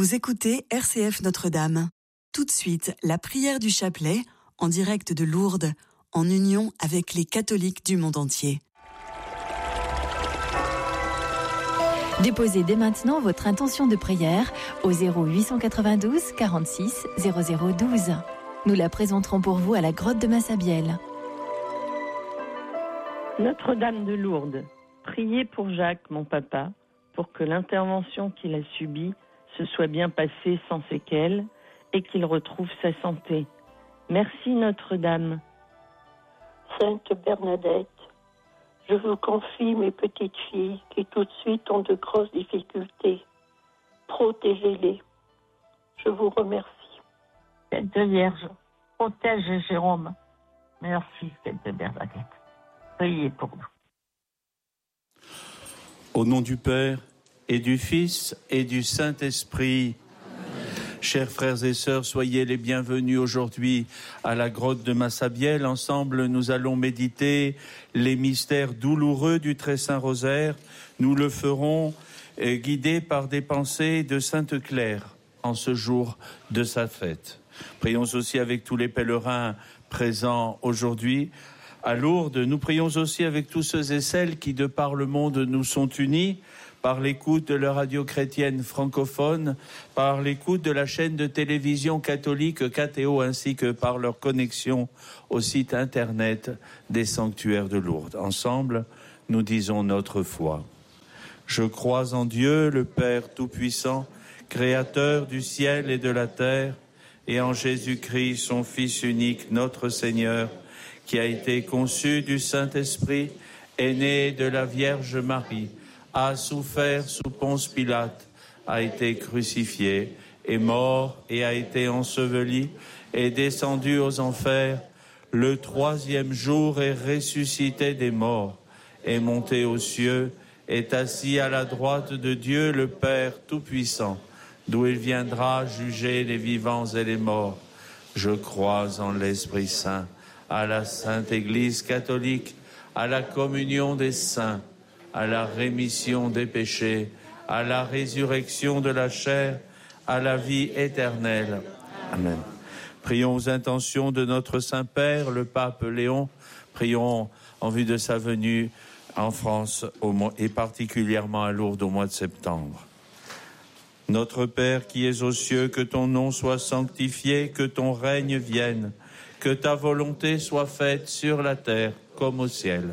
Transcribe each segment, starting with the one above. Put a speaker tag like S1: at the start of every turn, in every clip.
S1: Vous écoutez RCF Notre-Dame. Tout de suite, la prière du chapelet, en direct de Lourdes, en union avec les catholiques du monde entier.
S2: Déposez dès maintenant votre intention de prière au 0892 46 0012. Nous la présenterons pour vous à la grotte de Massabielle.
S3: Notre-Dame de Lourdes, priez pour Jacques, mon papa, pour que l'intervention qu'il a subie se soit bien passée sans séquelles et qu'il retrouve sa santé. Merci Notre-Dame.
S4: Sainte Bernadette, je vous confie mes petites filles qui tout de suite ont de grosses difficultés. Protégez-les. Je vous remercie.
S5: Sainte Vierge, protège Jérôme. Merci, Sainte Bernadette. Priez pour nous.
S6: Au nom du Père et du Fils et du Saint-Esprit. Chers frères et sœurs, soyez les bienvenus aujourd'hui à la grotte de Massabielle. Ensemble, nous allons méditer les mystères douloureux du Très Saint Rosaire. Nous le ferons guidés par des pensées de Sainte Claire en ce jour de sa fête. Prions aussi avec tous les pèlerins présents aujourd'hui à Lourdes. Nous prions aussi avec tous ceux et celles qui, de par le monde, nous sont unis par l'écoute de la radio chrétienne francophone, par l'écoute de la chaîne de télévision catholique Catéo, ainsi que par leur connexion au site internet des sanctuaires de Lourdes. Ensemble, nous disons notre foi. Je crois en Dieu, le Père Tout-Puissant, Créateur du ciel et de la terre, et en Jésus-Christ, son Fils unique, notre Seigneur, qui a été conçu du Saint-Esprit, est né de la Vierge Marie, a souffert sous Ponce Pilate, a été crucifié, est mort et a été enseveli, est descendu aux enfers, le troisième jour est ressuscité des morts, est monté aux cieux, est assis à la droite de Dieu le Père Tout-Puissant, d'où il viendra juger les vivants et les morts. Je crois en l'Esprit Saint, à la Sainte Église catholique, à la communion des saints, à la rémission des péchés, à la résurrection de la chair, à la vie éternelle. Amen. Prions aux intentions de notre Saint-Père, le Pape Léon. Prions en vue de sa venue en France et particulièrement à Lourdes au mois de septembre. Notre Père qui es aux cieux, que ton nom soit sanctifié, que ton règne vienne, que ta volonté soit faite sur la terre comme au ciel.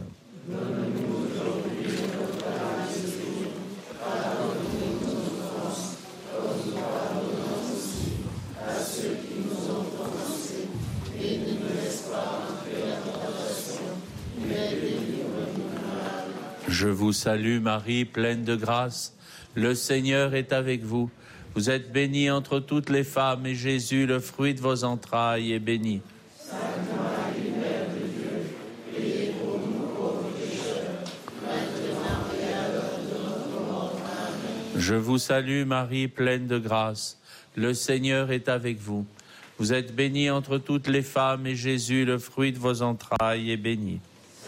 S6: Je vous salue Marie, pleine de grâce, le Seigneur est avec vous. Vous êtes bénie entre toutes les femmes et Jésus, le fruit de vos entrailles, est béni. Sainte Marie, Mère de Dieu, priez pour nous pauvres pécheurs, maintenant et à l'heure de notre mort. Amen. Je vous salue Marie, pleine de grâce, le Seigneur est avec vous. Vous êtes bénie entre toutes les femmes et Jésus, le fruit de vos entrailles, est béni.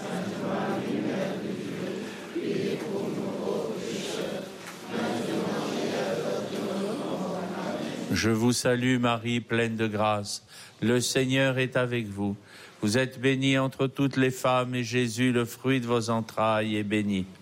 S6: Je vous salue Marie, pleine de grâce. Le Seigneur est avec vous. Vous êtes bénie entre toutes les femmes et Jésus, le fruit de vos entrailles, est béni.